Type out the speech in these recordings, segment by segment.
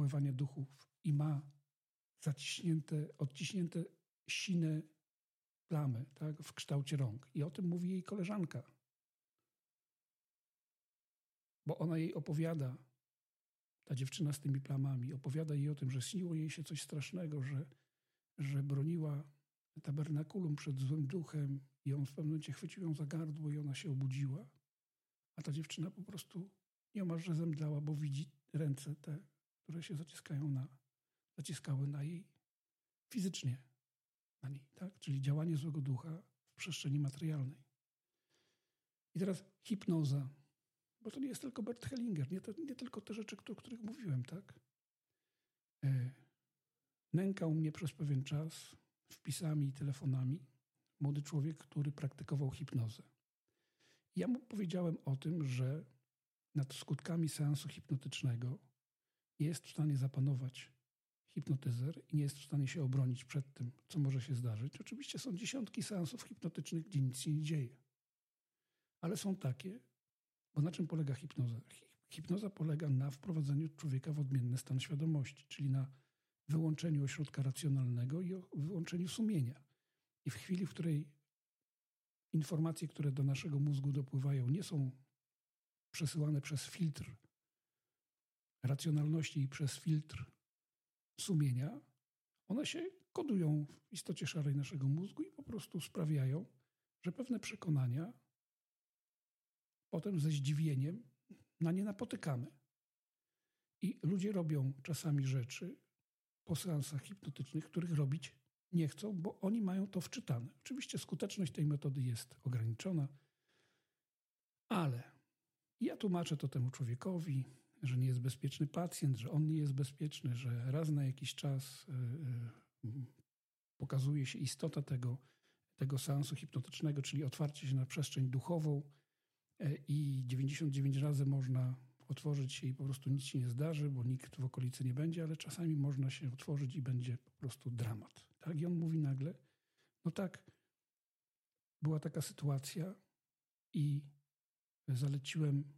przywoływania duchów i ma odciśnięte sine plamy, tak, w kształcie rąk. I o tym mówi jej koleżanka. Bo ona jej opowiada, ta dziewczyna z tymi plamami, opowiada jej o tym, że śniło jej się coś strasznego, że broniła tabernakulum przed złym duchem i on w pewnym momencie chwycił ją za gardło i ona się obudziła. A ta dziewczyna po prostu nieomalże zemdlała, bo widzi ręce te, które się zaciskały na jej fizycznie, na niej, tak? Czyli działanie złego ducha w przestrzeni materialnej. I teraz hipnoza, bo to nie jest tylko Bert Hellinger, nie tylko te rzeczy, o których mówiłem, tak? Nękał mnie przez pewien czas wpisami i telefonami młody człowiek, który praktykował hipnozę. Ja mu powiedziałem o tym, że nad skutkami seansu hipnotycznego nie jest w stanie zapanować hipnotyzer i nie jest w stanie się obronić przed tym, co może się zdarzyć. Oczywiście są dziesiątki seansów hipnotycznych, gdzie nic się nie dzieje. Ale są takie, bo na czym polega hipnoza? Hipnoza polega na wprowadzeniu człowieka w odmienny stan świadomości, czyli na wyłączeniu ośrodka racjonalnego i wyłączeniu sumienia. I w chwili, w której informacje, które do naszego mózgu dopływają, nie są przesyłane przez filtr racjonalności i przez filtr sumienia, one się kodują w istocie szarej naszego mózgu i po prostu sprawiają, że pewne przekonania potem ze zdziwieniem na nie napotykamy. I ludzie robią czasami rzeczy po seansach hipnotycznych, których robić nie chcą, bo oni mają to wczytane. Oczywiście skuteczność tej metody jest ograniczona, ale ja tłumaczę to temu człowiekowi, że nie jest bezpieczny pacjent, że on nie jest bezpieczny, że raz na jakiś czas pokazuje się istota tego seansu hipnotycznego, czyli otwarcie się na przestrzeń duchową i 99 razy można otworzyć się i po prostu nic się nie zdarzy, bo nikt w okolicy nie będzie, ale czasami można się otworzyć i będzie po prostu dramat. Tak? I on mówi nagle, no tak, była taka sytuacja i zaleciłem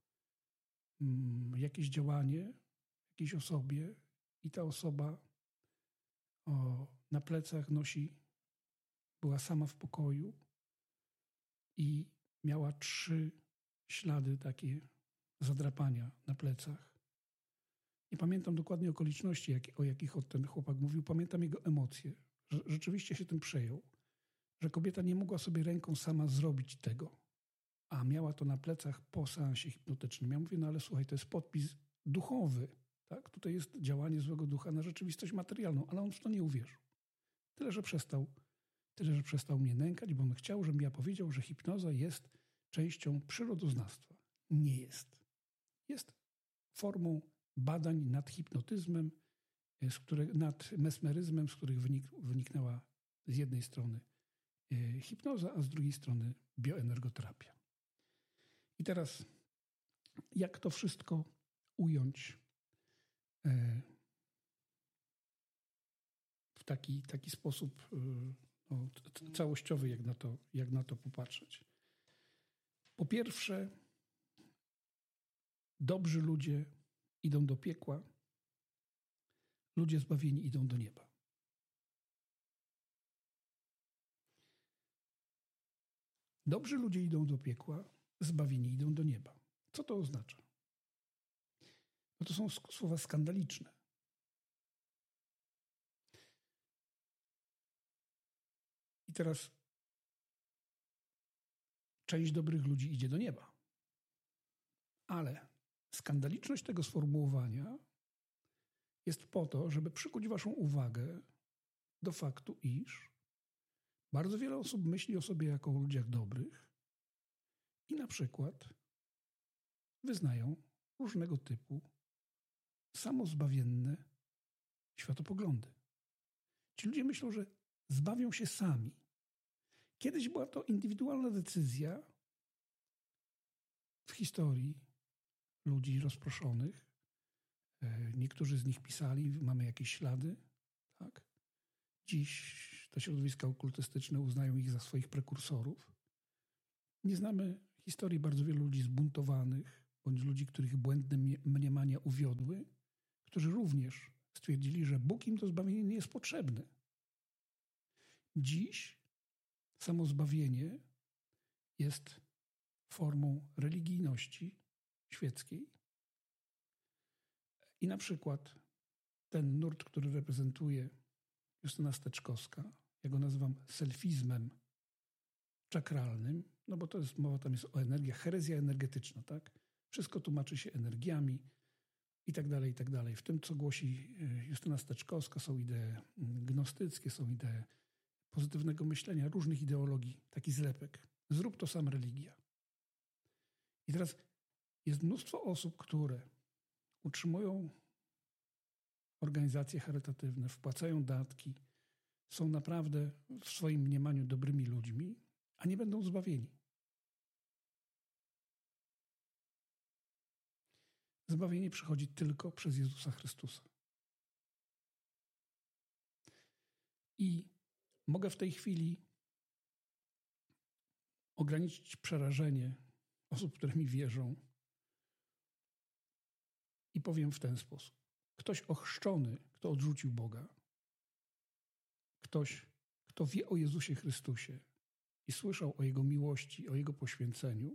jakieś działanie jakiejś osobie i ta osoba na plecach była sama w pokoju i miała 3 ślady takie zadrapania na plecach. Nie pamiętam dokładnie okoliczności, o jakich ten chłopak mówił. Pamiętam jego emocje. Że rzeczywiście się tym przejął. Że kobieta nie mogła sobie ręką sama zrobić tego. A miała to na plecach po seansie hipnotycznym. Ja mówię, no ale słuchaj, to jest podpis duchowy. Tak? Tutaj jest działanie złego ducha na rzeczywistość materialną. Ale on w to nie uwierzył. Tyle, że przestał mnie nękać, bo on chciał, żebym ja powiedział, że hipnoza jest częścią przyrodoznawstwa. Nie jest. Jest formą badań nad hipnotyzmem, nad mesmeryzmem, z których wyniknęła z jednej strony hipnoza, a z drugiej strony bioenergoterapia. I teraz, jak to wszystko ująć w taki sposób całościowy, jak na to popatrzeć? Po pierwsze, dobrzy ludzie idą do piekła, ludzie zbawieni idą do nieba. Dobrzy ludzie idą do piekła, zbawieni idą do nieba. Co to oznacza? No to są słowa skandaliczne. I teraz część dobrych ludzi idzie do nieba. Ale skandaliczność tego sformułowania jest po to, żeby przykuć waszą uwagę do faktu, iż bardzo wiele osób myśli o sobie jako o ludziach dobrych i na przykład wyznają różnego typu samozbawienne światopoglądy. Ci ludzie myślą, że zbawią się sami. Kiedyś była to indywidualna decyzja w historii ludzi rozproszonych. Niektórzy z nich pisali, mamy jakieś ślady. Tak? Dziś te środowiska okultystyczne uznają ich za swoich prekursorów. Nie znamy historii bardzo wielu ludzi zbuntowanych, bądź ludzi, których błędne mniemania uwiodły, którzy również stwierdzili, że Bóg im to zbawienie nie jest potrzebne. Dziś samo zbawienie jest formą religijności świeckiej. I na przykład ten nurt, który reprezentuje Justyna Steczkowska, ja go nazywam selfizmem czakralnym, no bo to jest mowa tam jest o energiach, herezja energetyczna, tak? Wszystko tłumaczy się energiami i tak dalej, i tak dalej. W tym, co głosi Justyna Steczkowska, są idee gnostyckie, są idee pozytywnego myślenia, różnych ideologii, taki zlepek. Zrób to sam religia. I teraz jest mnóstwo osób, które utrzymują organizacje charytatywne, wpłacają datki, są naprawdę w swoim mniemaniu dobrymi ludźmi, a nie będą zbawieni. Zbawienie przychodzi tylko przez Jezusa Chrystusa. I mogę w tej chwili ograniczyć przerażenie osób, które mi wierzą i powiem w ten sposób. Ktoś ochrzczony, kto odrzucił Boga, ktoś, kto wie o Jezusie Chrystusie i słyszał o Jego miłości, o Jego poświęceniu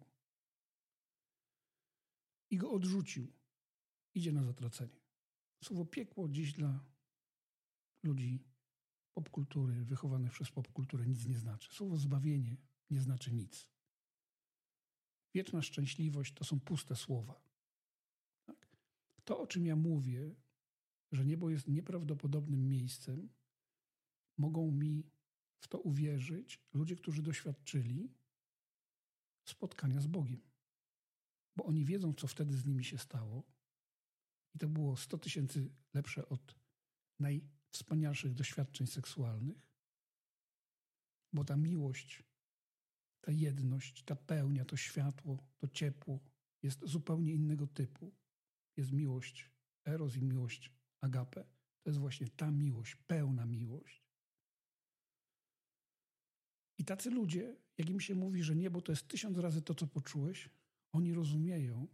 i go odrzucił, idzie na zatracenie. Słowo piekło dziś dla ludzi popkultury, wychowanych przez popkulturę, nic nie znaczy. Słowo zbawienie nie znaczy nic. Wieczna szczęśliwość to są puste słowa. Tak? To, o czym ja mówię, że niebo jest nieprawdopodobnym miejscem, mogą mi w to uwierzyć ludzie, którzy doświadczyli spotkania z Bogiem. Bo oni wiedzą, co wtedy z nimi się stało. I to było 100 000 lepsze od najwspanialszych doświadczeń seksualnych. Bo ta miłość, ta jedność, ta pełnia, to światło, to ciepło jest zupełnie innego typu. Jest miłość eros i miłość agape. To jest właśnie ta miłość, pełna miłość. I tacy ludzie, jak im się mówi, że niebo to jest 1000 razy to, co poczułeś, oni rozumieją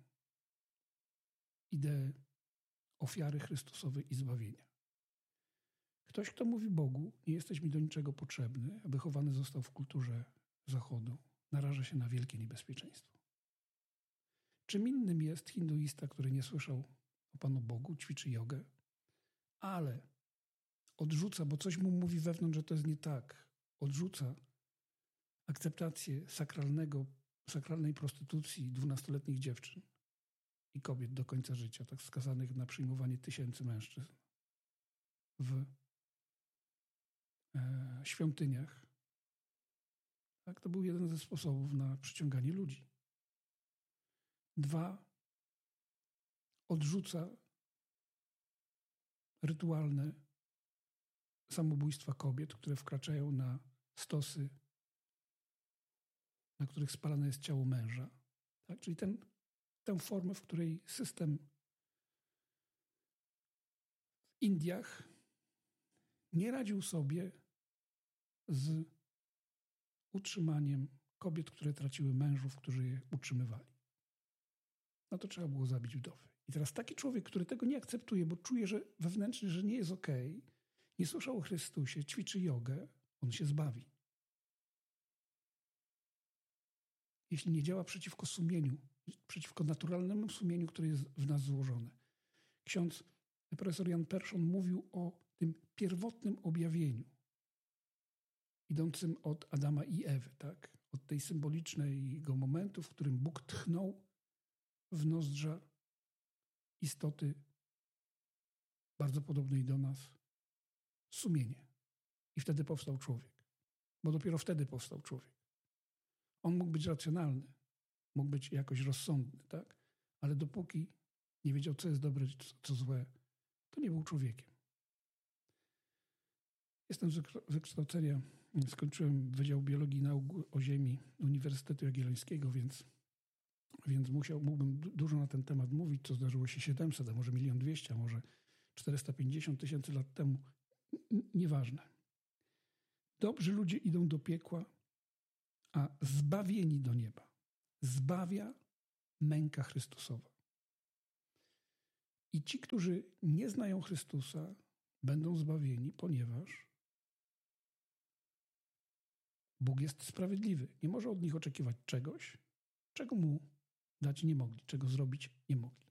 ideę ofiary Chrystusowej i zbawienia. Ktoś, kto mówi Bogu, nie jesteś mi do niczego potrzebny, a wychowany został w kulturze Zachodu, naraża się na wielkie niebezpieczeństwo. Czym innym jest hinduista, który nie słyszał o Panu Bogu, ćwiczy jogę, ale odrzuca, bo coś mu mówi wewnątrz, że to jest nie tak. Odrzuca akceptację sakralnej prostytucji 12-letnich dziewczyn i kobiet do końca życia, tak skazanych na przyjmowanie 1000 mężczyzn w świątyniach. Tak, to był jeden ze sposobów na przyciąganie ludzi. 2. Odrzuca rytualne samobójstwa kobiet, które wkraczają na stosy, na których spalane jest ciało męża. Tak? Czyli tę formę, w której system w Indiach nie radził sobie z utrzymaniem kobiet, które traciły mężów, którzy je utrzymywali. No to trzeba było zabić wdowy. I teraz taki człowiek, który tego nie akceptuje, bo czuje, że wewnętrznie, że nie jest okej, nie słyszał o Chrystusie, ćwiczy jogę, on się zbawi. Jeśli nie działa przeciwko sumieniu, przeciwko naturalnemu sumieniu, które jest w nas złożone. Ksiądz profesor Jan Persson mówił o tym pierwotnym objawieniu, idącym od Adama i Ewy, tak? Od tej symbolicznego momentu, w którym Bóg tchnął w nozdrza istoty bardzo podobnej do nas sumienie. I wtedy powstał człowiek. Bo dopiero wtedy powstał człowiek. On mógł być racjonalny, mógł być jakoś rozsądny, tak? Ale dopóki nie wiedział, co jest dobre, co złe, to nie był człowiekiem. Jestem z wykształcenia, skończyłem Wydział Biologii i Nauk o Ziemi Uniwersytetu Jagiellońskiego, więc mógłbym dużo na ten temat mówić, co zdarzyło się 700, a może 1 200 000, a może 450 000 lat temu. Nieważne. Dobrzy ludzie idą do piekła, a zbawieni do nieba. Zbawia męka Chrystusowa. I ci, którzy nie znają Chrystusa, będą zbawieni, ponieważ Bóg jest sprawiedliwy. Nie może od nich oczekiwać czegoś, czego mu dać nie mogli, czego zrobić nie mogli.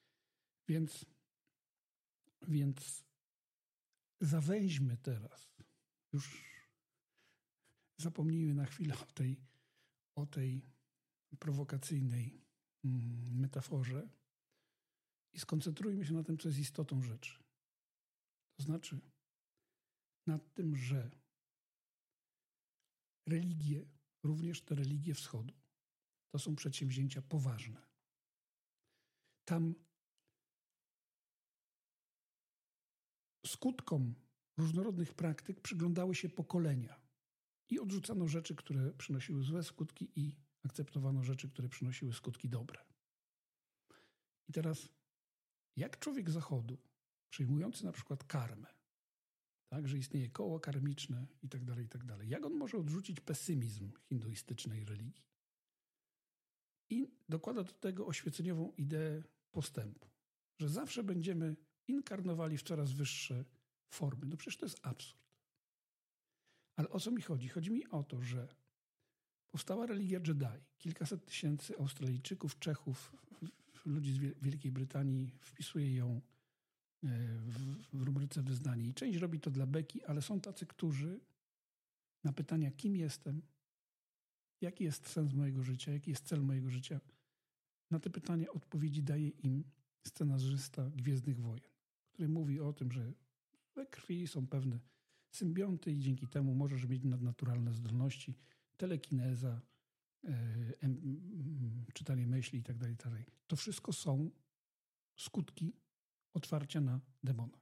Więc zawęźmy teraz, już zapomnijmy na chwilę o tej prowokacyjnej metaforze i skoncentrujmy się na tym, co jest istotą rzeczy. To znaczy nad tym, że religie, również te religie wschodu, to są przedsięwzięcia poważne. Tam skutkom różnorodnych praktyk przyglądały się pokolenia i odrzucano rzeczy, które przynosiły złe skutki i akceptowano rzeczy, które przynosiły skutki dobre. I teraz, jak człowiek zachodu, przyjmujący na przykład karmę, tak, że istnieje koło karmiczne i tak dalej, jak on może odrzucić pesymizm hinduistycznej religii? I dokłada do tego oświeceniową ideę postępu, że zawsze będziemy inkarnowali w coraz wyższe formy. No przecież to jest absurd. Ale o co mi chodzi? Chodzi mi o to, że powstała religia Jedi. Kilkaset tysięcy Australijczyków, Czechów, ludzi z Wielkiej Brytanii wpisuje ją w rubryce wyznanie. I część robi to dla beki, ale są tacy, którzy na pytania, kim jestem, jaki jest sens mojego życia, jaki jest cel mojego życia, na te pytania odpowiedzi daje im scenarzysta Gwiezdnych Wojen, który mówi o tym, że we krwi są pewne symbionty i dzięki temu możesz mieć nadnaturalne zdolności, telekineza, czytanie myśli i tak dalej. To wszystko są skutki otwarcia na demona.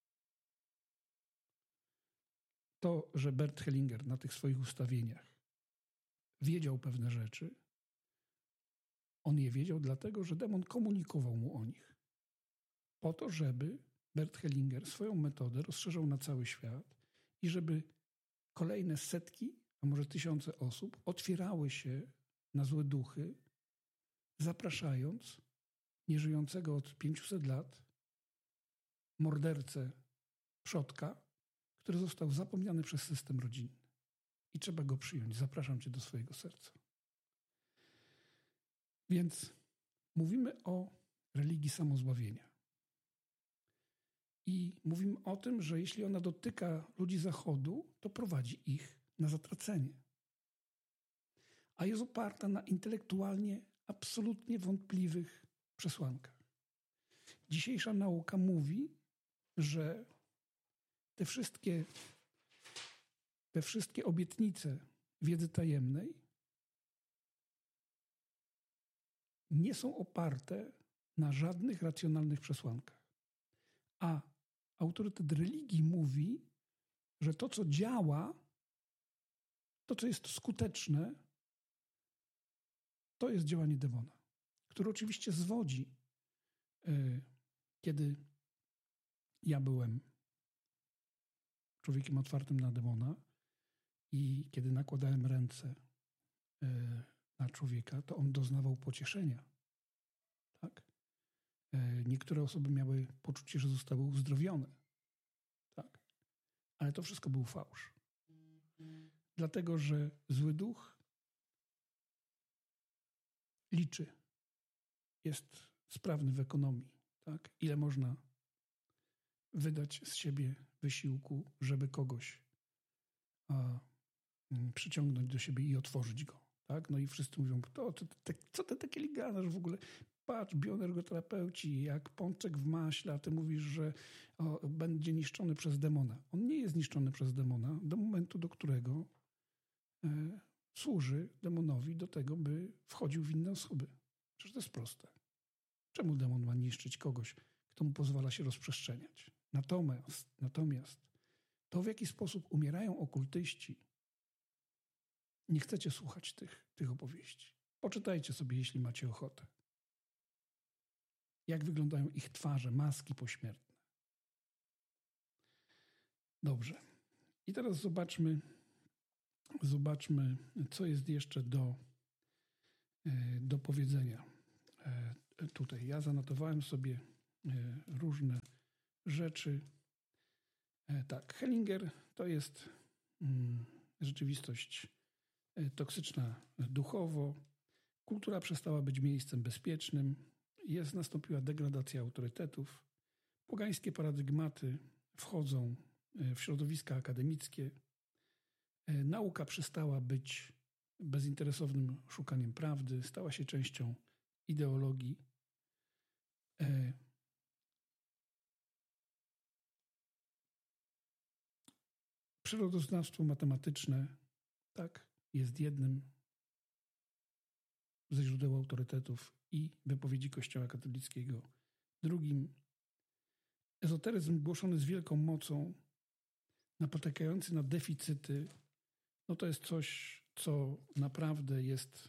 To, że Bert Hellinger na tych swoich ustawieniach wiedział pewne rzeczy, on je wiedział dlatego, że demon komunikował mu o nich. Po to, żeby Bert Hellinger swoją metodę rozszerzał na cały świat i żeby kolejne setki, a może tysiące osób otwierały się na złe duchy, zapraszając nieżyjącego od 500 lat mordercę przodka, który został zapomniany przez system rodzinny. I trzeba go przyjąć. Zapraszam cię do swojego serca. Więc mówimy o religii samozbawienia. I mówimy o tym, że jeśli ona dotyka ludzi Zachodu, to prowadzi ich na zatracenie. A jest oparta na intelektualnie absolutnie wątpliwych przesłankach. Dzisiejsza nauka mówi, że te wszystkie obietnice wiedzy tajemnej nie są oparte na żadnych racjonalnych przesłankach. A autorytet religii mówi, że to, co działa, to, co jest skuteczne, to jest działanie demona, który oczywiście zwodzi. Kiedy ja byłem człowiekiem otwartym na demona i kiedy nakładałem ręce na człowieka, to on doznawał pocieszenia. Tak? Niektóre osoby miały poczucie, że zostały uzdrowione. Tak? Ale to wszystko był fałsz. Dlatego, że zły duch liczy. Jest sprawny w ekonomii. Tak? Ile można wydać z siebie wysiłku, żeby kogoś przyciągnąć do siebie i otworzyć go. Tak? No i wszyscy mówią, co ty takie liganasz w ogóle? Patrz, bioenergoterapeuci, jak pączek w maśle, a ty mówisz, że będzie niszczony przez demona. On nie jest niszczony przez demona do momentu, do którego służy demonowi do tego, by wchodził w inne osoby. Przecież to jest proste. Czemu demon ma niszczyć kogoś, kto mu pozwala się rozprzestrzeniać? Natomiast to, w jaki sposób umierają okultyści, nie chcecie słuchać tych opowieści. Poczytajcie sobie, jeśli macie ochotę. Jak wyglądają ich twarze, maski pośmiertne. Dobrze. I teraz zobaczmy, co jest jeszcze do powiedzenia tutaj. Ja zanotowałem sobie różne rzeczy. Tak, Hellinger to jest rzeczywistość toksyczna duchowo. Kultura przestała być miejscem bezpiecznym. Nastąpiła degradacja autorytetów. Pogańskie paradygmaty wchodzą w środowiska akademickie. Nauka przestała być bezinteresownym szukaniem prawdy, stała się częścią ideologii. Przyrodoznawstwo matematyczne, tak, jest jednym ze źródeł autorytetów i wypowiedzi Kościoła katolickiego. Drugim, ezoteryzm głoszony z wielką mocą, napotykający na deficyty, no to jest coś, co naprawdę jest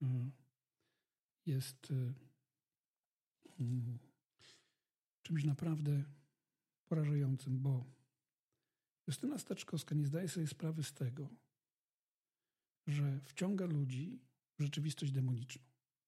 czymś naprawdę porażającym, bo Justyna Steczkowska nie zdaje sobie sprawy z tego, że wciąga ludzi w rzeczywistość demoniczną.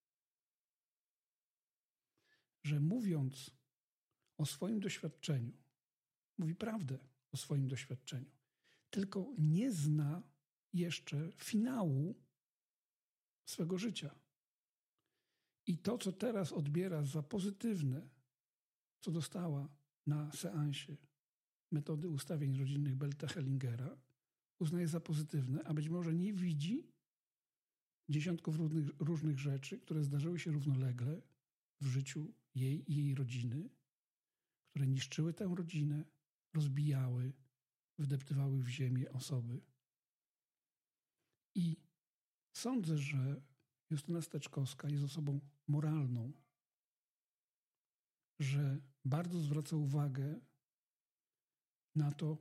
Że mówiąc o swoim doświadczeniu, mówi prawdę o swoim doświadczeniu, tylko nie zna jeszcze finału swego życia. I to, co teraz odbiera za pozytywne, co dostała na seansie metody ustawień rodzinnych Berta Hellingera, uznaje za pozytywne, a być może nie widzi dziesiątków różnych rzeczy, które zdarzyły się równolegle w życiu jej i jej rodziny, które niszczyły tę rodzinę, rozbijały, wdeptywały w ziemię osoby. I sądzę, że Justyna Steczkowska jest osobą moralną, że bardzo zwraca uwagę na to,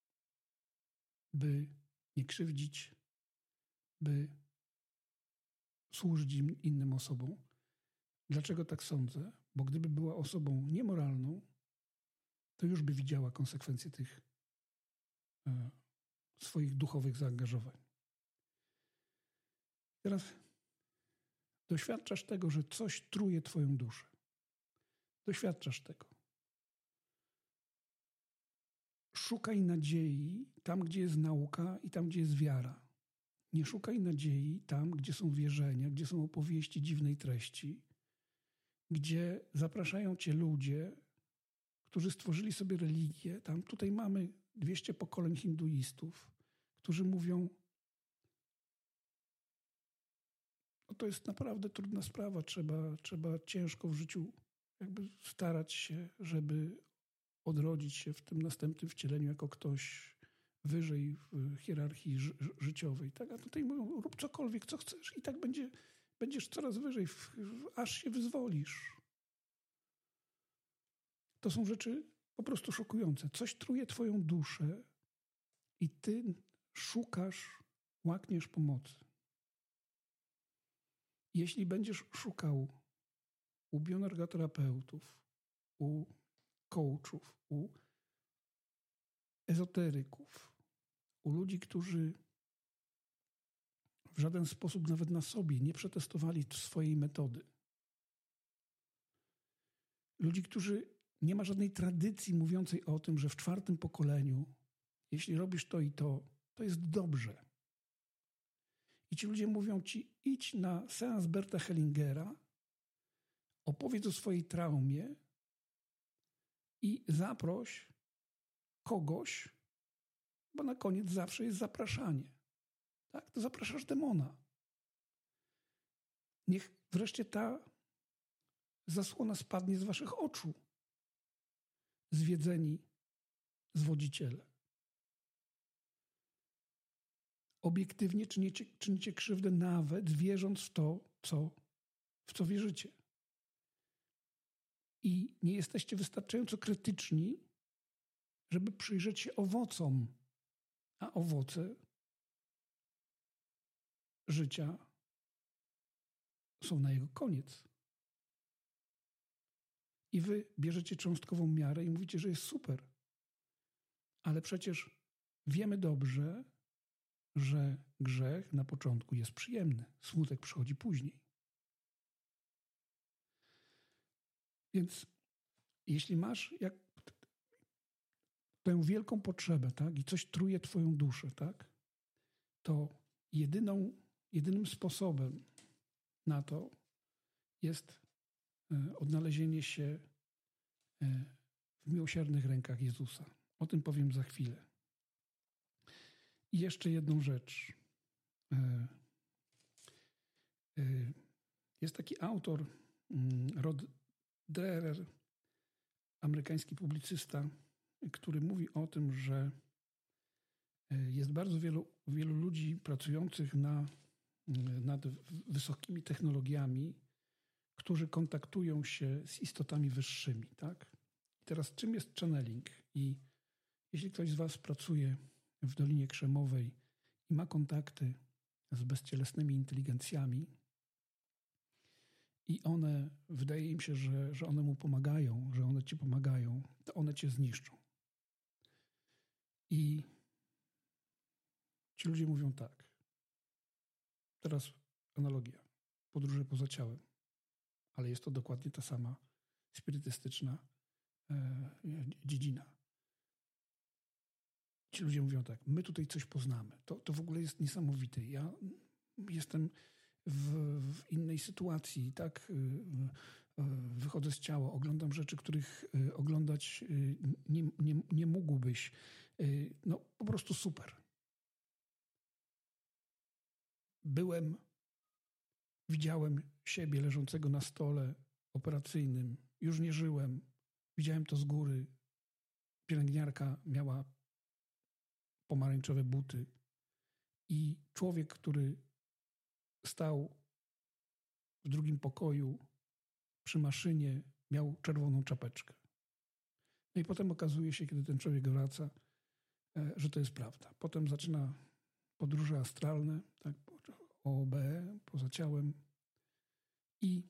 by nie krzywdzić, by służyć innym osobom. Dlaczego tak sądzę? Bo gdyby była osobą niemoralną, to już by widziała konsekwencje tych swoich duchowych zaangażowań. Teraz doświadczasz tego, że coś truje twoją duszę. Doświadczasz tego. Szukaj nadziei tam, gdzie jest nauka i tam, gdzie jest wiara. Nie szukaj nadziei tam, gdzie są wierzenia, gdzie są opowieści dziwnej treści, gdzie zapraszają cię ludzie, którzy stworzyli sobie religię. Tutaj mamy 200 pokoleń hinduistów, którzy mówią, no to jest naprawdę trudna sprawa, trzeba ciężko w życiu jakby starać się, żeby odrodzić się w tym następnym wcieleniu jako ktoś wyżej w hierarchii życiowej. Tak? A tutaj mówią, rób cokolwiek, co chcesz i tak będziesz coraz wyżej, aż się wyzwolisz. To są rzeczy po prostu szokujące. Coś truje twoją duszę i ty szukasz, łakniesz pomocy. Jeśli będziesz szukał u bioenergoterapeutów, u coachów, u ezoteryków, u ludzi, którzy w żaden sposób nawet na sobie nie przetestowali swojej metody. Ludzi, którzy nie ma żadnej tradycji mówiącej o tym, że w 4. pokoleniu, jeśli robisz to i to jest dobrze. I ci ludzie mówią ci, idź na seans Berta Hellingera, opowiedz o swojej traumie i zaproś kogoś, bo na koniec zawsze jest zapraszanie. Tak? To zapraszasz demona. Niech wreszcie ta zasłona spadnie z waszych oczu. Zwiedzeni zwodziciele. Obiektywnie czynicie krzywdę nawet wierząc w to, w co wierzycie. I nie jesteście wystarczająco krytyczni, żeby przyjrzeć się owocom, a owoce życia są na jego koniec. I wy bierzecie cząstkową miarę i mówicie, że jest super. Ale przecież wiemy dobrze, że grzech na początku jest przyjemny. Smutek przychodzi później. Więc jeśli masz tę wielką potrzebę, tak, i coś truje twoją duszę, tak, to jedynym sposobem na to jest odnalezienie się w miłosiernych rękach Jezusa. O tym powiem za chwilę. I jeszcze jedną rzecz. Jest taki autor, Rod Dreher, amerykański publicysta, który mówi o tym, że jest bardzo wielu ludzi pracujących nad wysokimi technologiami, którzy kontaktują się z istotami wyższymi. Tak? I teraz czym jest channeling? I jeśli ktoś z was pracuje w Dolinie Krzemowej i ma kontakty z bezcielesnymi inteligencjami i wydaje im się, że one mu pomagają, że one ci pomagają, to one cię zniszczą. I ci ludzie mówią tak. Teraz analogia. Podróże poza ciałem. Ale jest to dokładnie ta sama spirytystyczna dziedzina. Ci ludzie mówią tak, my tutaj coś poznamy. To w ogóle jest niesamowite. Ja jestem w innej sytuacji, tak? Wychodzę z ciała, oglądam rzeczy, których oglądać nie mógłbyś. No po prostu super. Widziałem siebie leżącego na stole operacyjnym. Już nie żyłem. Widziałem to z góry. Pielęgniarka miała pomarańczowe buty. I człowiek, który stał w drugim pokoju przy maszynie, miał czerwoną czapeczkę. No i potem okazuje się, kiedy ten człowiek wraca, że to jest prawda. Potem zaczyna podróże astralne, tak, OOB, poza ciałem. I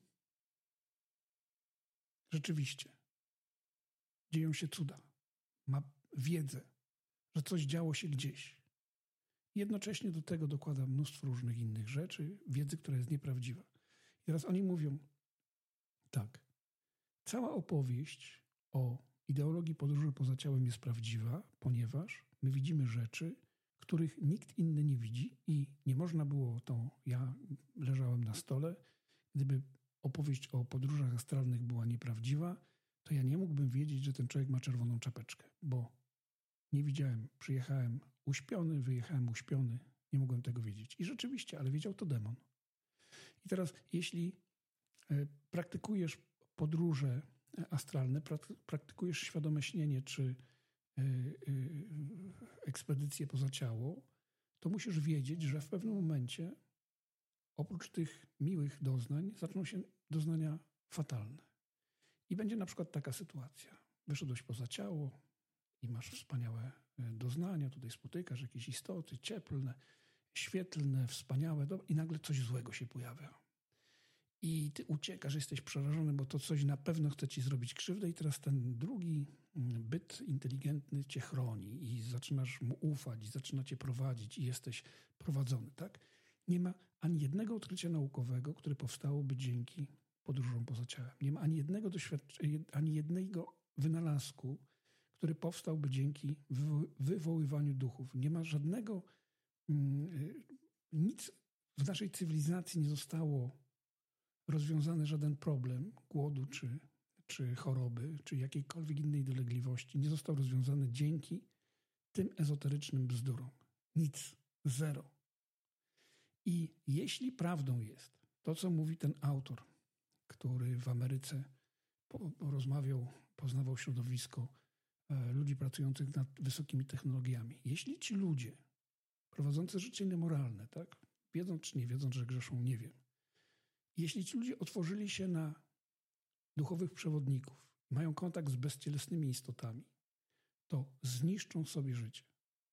rzeczywiście dzieją się cuda. Ma wiedzę, że coś działo się gdzieś. Jednocześnie do tego dokłada mnóstwo różnych innych rzeczy, wiedzy, która jest nieprawdziwa. I teraz oni mówią tak. Cała opowieść o ideologii podróży poza ciałem jest prawdziwa, ponieważ my widzimy rzeczy, których nikt inny nie widzi i nie można było to. Ja leżałem na stole. Gdyby opowieść o podróżach astralnych była nieprawdziwa, to ja nie mógłbym wiedzieć, że ten człowiek ma czerwoną czapeczkę, bo nie widziałem. Przyjechałem uśpiony, wyjechałem uśpiony. Nie mogłem tego wiedzieć. I rzeczywiście, ale wiedział to demon. I teraz, jeśli praktykujesz podróże astralne, praktykujesz świadome śnienie czy ekspedycje poza ciało, to musisz wiedzieć, że w pewnym momencie oprócz tych miłych doznań zaczną się doznania fatalne. I będzie na przykład taka sytuacja. Wyszedłeś poza ciało i masz wspaniałe doznania, tutaj spotykasz jakieś istoty cieplne, świetlne, wspaniałe i nagle coś złego się pojawia. I ty uciekasz, jesteś przerażony, bo to coś na pewno chce ci zrobić krzywdę i teraz ten drugi byt inteligentny cię chroni i zaczynasz mu ufać i zaczyna cię prowadzić i jesteś prowadzony, tak? Nie ma ani jednego odkrycia naukowego, które powstałoby dzięki podróżom poza ciałem. Nie ma ani jednego wynalazku, który powstałby dzięki wywoływaniu duchów. Nie ma żadnego, nic w naszej cywilizacji nie zostało rozwiązany żaden problem głodu, czy choroby, czy jakiejkolwiek innej dolegliwości nie został rozwiązany dzięki tym ezoterycznym bzdurom. Nic. Zero. I jeśli prawdą jest to, co mówi ten autor, który w Ameryce poznawał środowisko ludzi pracujących nad wysokimi technologiami. Jeśli ci ludzie prowadzący życie niemoralne, tak, wiedzą czy nie wiedzą, że grzeszą, nie wiem. Jeśli ci ludzie otworzyli się na duchowych przewodników, mają kontakt z bezcielesnymi istotami, to zniszczą sobie życie.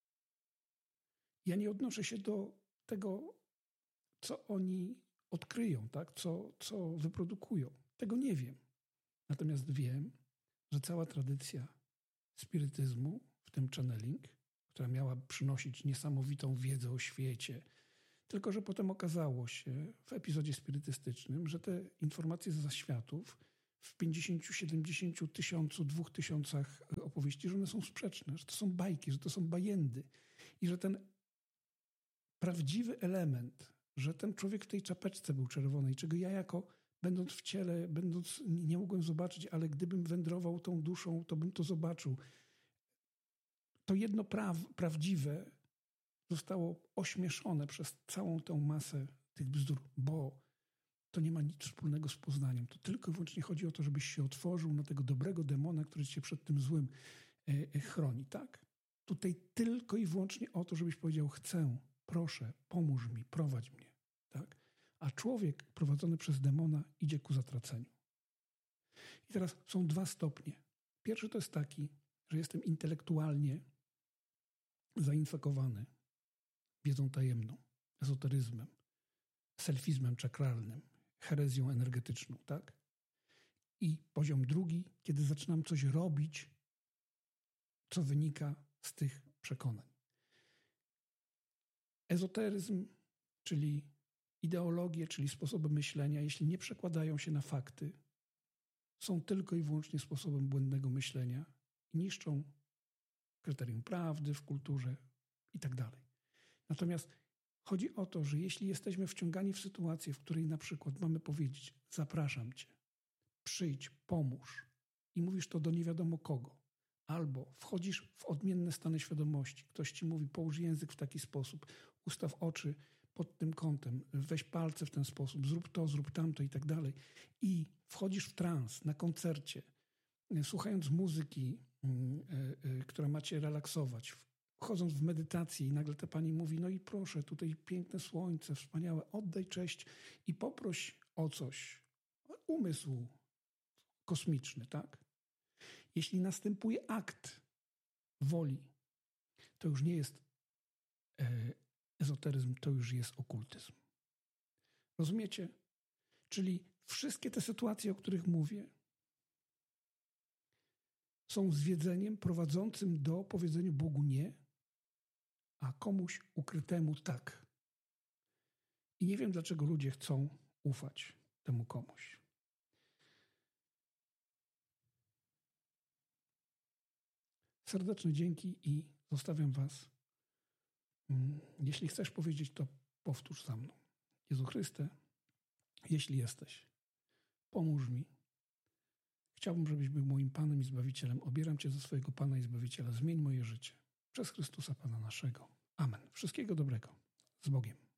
Ja nie odnoszę się do tego, co oni odkryją, tak? Co wyprodukują. Tego nie wiem. Natomiast wiem, że cała tradycja spirytyzmu, w tym channeling, która miała przynosić niesamowitą wiedzę o świecie, tylko że potem okazało się w epizodzie spirytystycznym, że te informacje z zaświatów w 50, 70, 1000, 2000 opowieści, że one są sprzeczne, że to są bajki, że to są bajendy i że ten prawdziwy element, że ten człowiek w tej czapeczce był czerwonej, czego ja będąc w ciele, nie mogłem zobaczyć, ale gdybym wędrował tą duszą, to bym to zobaczył. To jedno prawdziwe zostało ośmieszone przez całą tą masę tych bzdur, bo to nie ma nic wspólnego z poznaniem. To tylko i wyłącznie chodzi o to, żebyś się otworzył na tego dobrego demona, który cię przed tym złym chroni, tak? Tutaj tylko i wyłącznie o to, żebyś powiedział: chcę, proszę, pomóż mi, prowadź mnie, tak? A człowiek prowadzony przez demona idzie ku zatraceniu. I teraz są 2 stopnie. Pierwszy to jest taki, że jestem intelektualnie zainfekowany wiedzą tajemną, ezoteryzmem, selfizmem czakralnym, herezją energetyczną, tak? I poziom drugi, kiedy zaczynam coś robić, co wynika z tych przekonań. Ezoteryzm, czyli ideologie, czyli sposoby myślenia, jeśli nie przekładają się na fakty, są tylko i wyłącznie sposobem błędnego myślenia i niszczą kryterium prawdy w kulturze i tak dalej. Natomiast chodzi o to, że jeśli jesteśmy wciągani w sytuację, w której na przykład mamy powiedzieć: zapraszam cię, przyjdź, pomóż, i mówisz to do nie wiadomo kogo, albo wchodzisz w odmienne stany świadomości, ktoś ci mówi: połóż język w taki sposób, ustaw oczy pod tym kątem, weź palce w ten sposób, zrób to, zrób tamto i tak dalej, i wchodzisz w trans na koncercie, słuchając muzyki, która ma cię relaksować, wchodząc w medytację, i nagle ta pani mówi: no i proszę, tutaj piękne słońce, wspaniałe, oddaj cześć i poproś o coś. Umysł kosmiczny, tak? Jeśli następuje akt woli, to już nie jest ezoteryzm, to już jest okultyzm. Rozumiecie? Czyli wszystkie te sytuacje, o których mówię, są zwiedzeniem prowadzącym do powiedzenia Bogu nie, a komuś ukrytemu tak. I nie wiem, dlaczego ludzie chcą ufać temu komuś. Serdeczne dzięki i zostawiam was. Jeśli chcesz powiedzieć, to powtórz za mną. Jezu Chryste, jeśli jesteś, pomóż mi. Chciałbym, żebyś był moim Panem i Zbawicielem. Obieram Cię za swojego Pana i Zbawiciela. Zmień moje życie. Przez Chrystusa Pana naszego. Amen. Wszystkiego dobrego. Z Bogiem.